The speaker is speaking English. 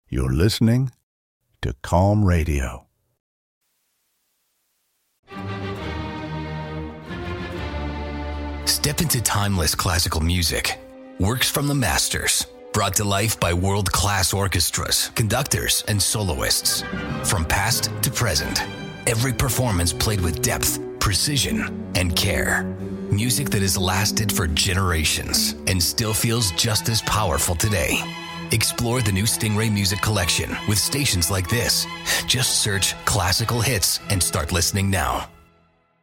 You're listening to Calm Radio. Step into timeless classical music. Works from the masters. Brought to life by world-class orchestras, conductors, and soloists. From past to present. Every performance played with depth, precision, and care. Music that has lasted for generations and still feels just as powerful today. Explore the new Stingray Music Collection with stations like this. Just search classical hits and start listening now.